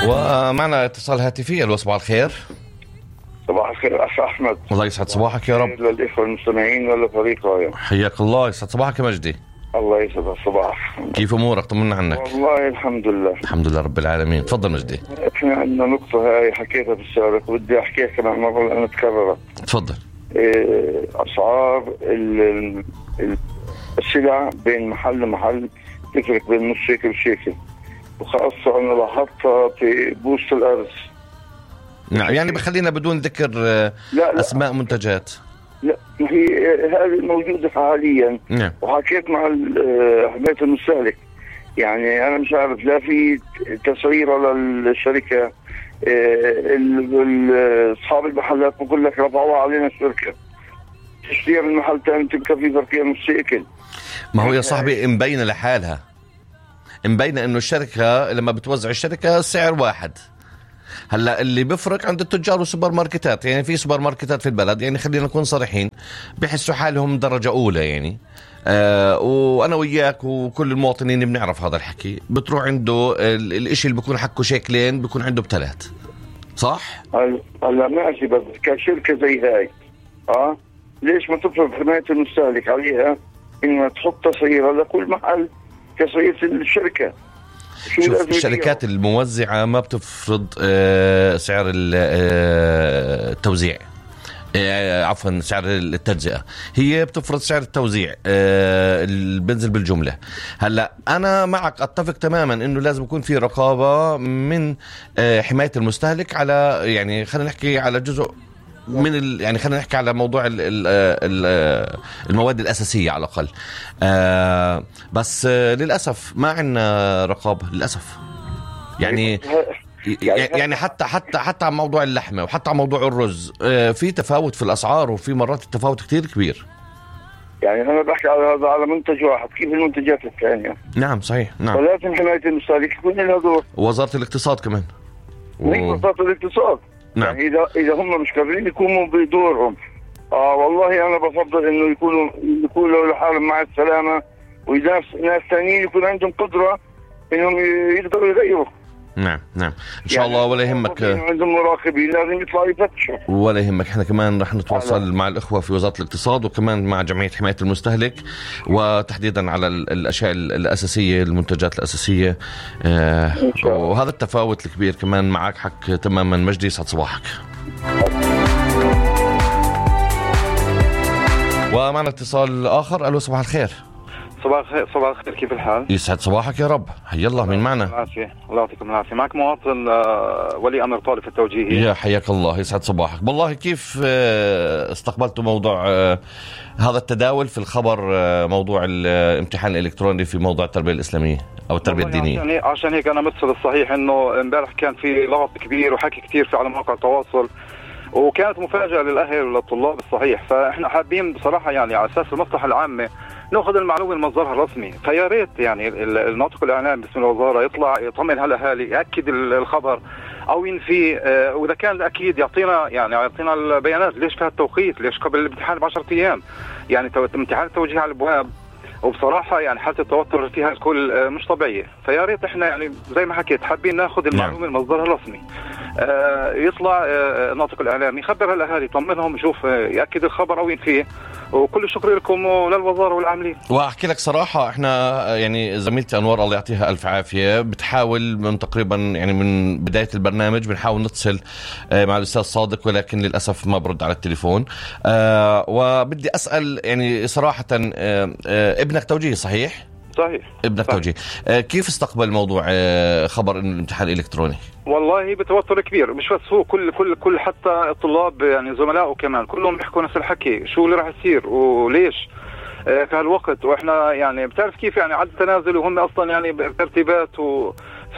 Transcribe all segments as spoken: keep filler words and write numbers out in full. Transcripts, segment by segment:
ومعنا اتصال هاتفي. الو صباح الخير. صباح الخير أخ أحمد. الله يسعد صباحك يا رب. للإخوة المستمعين ولفريق راية. حياك الله، يسعد صباحك يا مجدي. الله يسعد الصباح. كيف أمورك؟ طمنا عنك. والله الحمد لله. الحمد لله رب العالمين. تفضل مجدي. احنا عندنا نقطة هاي حكيتها في السابق ودي أحكيها كمان مرة لأنها تكررت. تفضل. إيه أسعار ال ال السلع بين محل ومحل تفرق بين نص شيكل وشيكل، وخاصة أنا لاحظتها في بوسط الأرز. نعم، يعني بخلينا بدون ذكر لا لا. أسماء منتجات. لا، هي هذه موجودة حاليا. نعم. وحكيت مع حماية المستهلك، يعني أنا مش عارف لا في تسعيرة للشركة. أصحاب المحلات بقول لك رفعوها علينا الشركة، تشتري من محل تاني تبقى في فرقية نص شيكل. ما هو يا صاحبي مبينة لحالها، مبينة إنه الشركة لما بتوزع الشركة سعر واحد. هلا اللي بيفرق عند التجار والسوبر ماركتات، يعني في سوبر ماركتات في البلد، يعني خلينا نكون صريحين، بيحسوا حالهم درجة أولى يعني. آه وأنا وياك وكل المواطنين بنعرف هذا الحكي. بتروح عنده الاشي اللي بيكون حقه شيكلين بيكون عنده بثلاث، صح؟ هلا ماشي، بس كشركة زي هاي اه ليش ما تفرض حماية المستهلك عليها إنها تحط تسعيرة لكل محل تسعيرة الشركة؟ شوف، الشركات الموزعة ما بتفرض آه سعر آه التوزيع، آه عفوا سعر التجزئة، هي بتفرض سعر التوزيع آه البنزل بالجملة. هلا أنا معك أتفق تماما إنه لازم يكون في رقابة من آه حماية المستهلك على، يعني خلينا نحكي على جزء من ال... يعني خلينا نحكي على موضوع ال... ال... المواد الأساسية على الأقل. آه بس آه للأسف ما عندنا رقابة للأسف. يعني يعني حتى حتى حتى على موضوع اللحمة وحتى على موضوع الرز آه في تفاوت في الأسعار، وفي مرات التفاوت كتير كبير. يعني أنا بحكي على هذا على منتج واحد، كيف المنتجات الثانية؟ نعم صحيح. نعم. ولكن حماية المستهلك يكون لها دور. ووزارة الاقتصاد كمان. و... وزارة الاقتصاد. نعم. يعني إذا إذا هم مش قادرين يكونوا بدورهم، آه والله أنا بفضل إنه يكونوا يكونوا لحالهم مع السلامة، وإذا ناس ثانيين يكون عندهم قدرة إنهم يقدروا يغيروا. نعم نعم إن شاء يعني الله. ولا يهمك، عندهم مراقبين لازم يطلعوا يفتشوا. ولا يهمك، احنا كمان رح نتواصل أهلا. مع الإخوة في وزارة الاقتصاد وكمان مع جمعية حماية المستهلك، وتحديدا على الأشياء الأساسية، المنتجات الأساسية. آه وهذا التفاوت الكبير كمان. معك حق تماما مجدي، يسعد صباحك. ومعنا اتصال آخر. ألو صباح الخير. صباح الخير. صباح الخير، كيف الحال؟ يسعد صباحك يا رب. حيا الله. مين معنا؟ العافية. الله يعطيكم العافية. معك مواطن ولي أمر طالب في التوجيهي. يا حياك الله، يسعد صباحك. والله كيف استقبلتوا موضوع هذا التداول في الخبر، موضوع الامتحان الإلكتروني في موضوع التربية الإسلامية أو التربية الدينية؟ عشان, عشان هيك أنا مثل الصحيح إنه امبارح كان في لغط كبير وحكي كتير في على مواقع التواصل، وكانت مفاجأة للأهل والطلاب الصحيح. فإحنا حابين بصراحة يعني على أساس المصلحة العامة نأخذ المعلومة من مصدرها الرسمي. فيا ريت يعني الناطق الإعلام باسم الوزارة يطلع يطمن هالأهالي، يأكد الخبر أو ينفي، آه وإذا كان أكيد يعطينا يعني يعطينا البيانات. ليش في هالتوقيت؟ ليش قبل الامتحان بعشرة أيام؟ يعني امتحان التوجيه على الأبواب، وبصراحة يعني حالة التوتر فيها الكل مش طبيعية. فيا ريت احنا يعني زي ما حكيت حابين ناخذ المعلومة من مصدرها الرسمي. آه يطلع آه ناطق الإعلام يخبر الأهالي، يطمنهم، يشوف آه يأكد الخبر أو ينفيه. وكل الشكر لكم وللوزارة والعاملين. وأحكي لك صراحة، احنا يعني زميلتي أنوار الله يعطيها ألف عافية بتحاول من تقريبا يعني من بداية البرنامج بنحاول نتصل آه مع الأستاذ صادق، ولكن للأسف ما برد على التليفون. آه وبدي أسأل يعني صراحة، آه آه ابنك توجيه صحيح؟ صحيح. ابنك صحيح. توجيه. آه كيف استقبل موضوع آه خبر إنه الامتحان الإلكتروني؟ والله بتوتر كبير، مش بس هو، كل كل كل حتى الطلاب يعني زملائه كمان كلهم بيحكوا نفس الحكي، شو اللي راح يصير وليش آه في هالوقت. واحنا يعني بتعرف كيف يعني عد تنازل وهم اصلا يعني بترتيبات و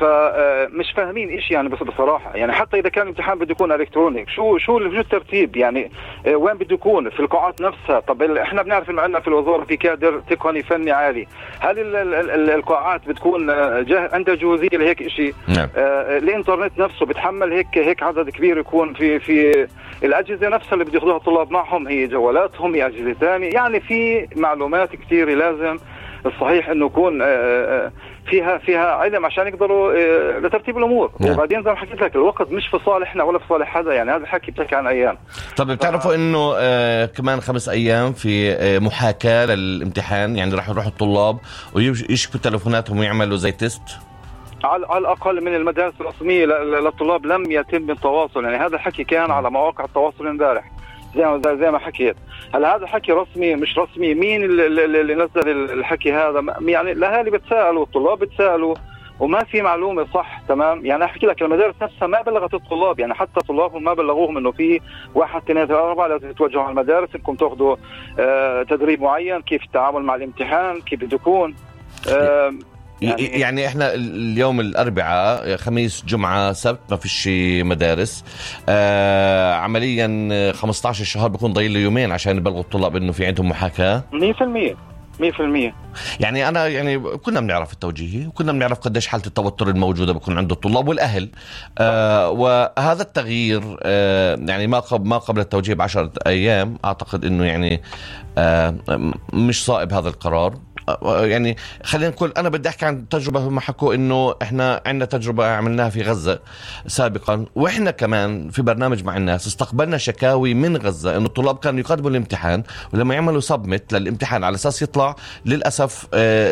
فمش فاهمين ايش يعني. بس بصراحه يعني حتى اذا كان الامتحان بده يكون الكترونيك، شو شو شو الترتيب يعني؟ وين بده يكون؟ في القاعات نفسها. طب احنا بنعرف انه عندنا في الوزاره في كادر تقني فني عالي، هل ال ال ال القاعات بتكون عندها جوزيه لهيك شيء؟ نعم. آه الانترنت نفسه بتحمل هيك هيك عدد كبير يكون في في الاجهزه نفسها اللي بده ياخذوها الطلاب معهم، هي جوالاتهم، هي اجهزه ثانيه. يعني في معلومات كثيره لازم الصحيح انه يكون فيها فيها علم عشان يقدروا لترتيب الامور. نعم. وبعدين زي ما حكيت لك الوقت مش في صالحنا ولا في صالح حدا، يعني هذا الحكي بتحكي عن ايام. طب بتعرفوا ف... انه آه كمان خمس ايام في آه محاكاه للامتحان، يعني راح يروحوا الطلاب ويشكوا تلفوناتهم ويعملوا زي تيست على على الاقل من المدارس الرسميه للطلاب لم يتم التواصل، يعني هذا الحكي كان على مواقع التواصل امبارح زي ما زي ما حكيت. هل هذا حكي رسمي مش رسمي؟ مين اللي, اللي نزل الحكي هذا؟ يعني الاهالي بتسالوا، الطلاب بتسالوا، وما في معلومه صح. تمام، يعني احكي لك المدارس نفسها ما بلغت الطلاب، يعني حتى طلابهم ما بلغوهم انه في واحد اثنين ثلاثة أربعة لازم تتوجهوا على المدارس، انكم تاخذوا آه تدريب معين كيف التعامل مع الامتحان، كيف بده يكون. آه يعني, يعني احنا اليوم الاربعاء خميس جمعه سبت ما فيش مدارس. آه عمليا خمسة عشر شهر بيكون ضايل له يومين عشان يبلغوا الطلاب انه في عندهم محاكاه مية بالمية مية بالمية. يعني انا يعني كنا بنعرف التوجيهي وكنا بنعرف قديش حاله التوتر الموجوده بكون عند الطلاب والاهل. آه وهذا التغيير آه يعني ما قبل ما قبل التوجيه بعشرة ايام اعتقد انه يعني آه مش صائب هذا القرار. يعني خلينا نقول أنا بدي أحكي عن تجربة هم حكوا إنه إحنا عندنا تجربة عملناها في غزة سابقا، وإحنا كمان في برنامج مع الناس استقبلنا شكاوي من غزة إنه الطلاب كانوا يقدموا الامتحان ولما يعملوا سبمت للامتحان على أساس يطلع للأسف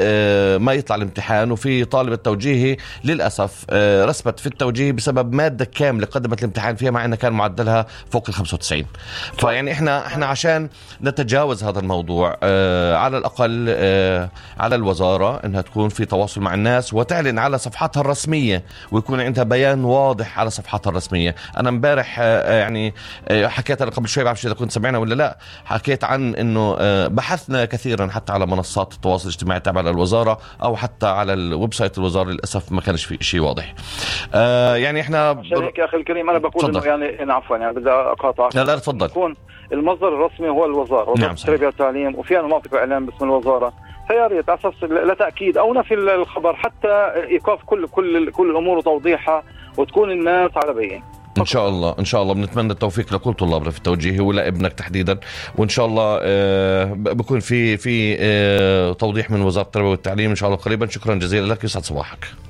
ما يطلع الامتحان، وفي طالب التوجيهي للأسف رسبت في التوجيه بسبب مادة كاملة قدمت الامتحان فيها مع إنها كان معدلها فوق ال خمسة وتسعين. فيعني إحنا إحنا عشان نتجاوز هذا الموضوع على الأقل على الوزارة انها تكون في تواصل مع الناس وتعلن على صفحاتها الرسمية ويكون عندها بيان واضح على صفحاتها الرسمية. انا امبارح يعني حكيت انا قبل شوي، بعرفش اذا كنت سمعنا ولا لا، حكيت عن انه بحثنا كثيرا حتى على منصات التواصل الاجتماعي التابعة للوزارة او حتى على الويب سايت الوزارة، للاسف ما كانش في شيء واضح. يعني احنا بر... يا اخي الكريم انا بقول انه يعني عفوا يعني بدي اقاطعك. لا لا تفضل. يكون المصدر الرسمي هو الوزارة، وزارة التربية والتعليم، وفيها مناطق اعلام باسم الوزارة، فيا ريت على اساس لا تاكيد او نفي الخبر حتى ايقاف كل كل كل الامور وتوضيحها وتكون الناس على بيان. ان شاء الله ان شاء الله بنتمنى التوفيق لكل طلابنا في التوجيه ولا ابنك تحديدا، وان شاء الله بكون في في توضيح من وزارة التربية والتعليم ان شاء الله قريبا. شكرا جزيلا لك، يسعد صباحك.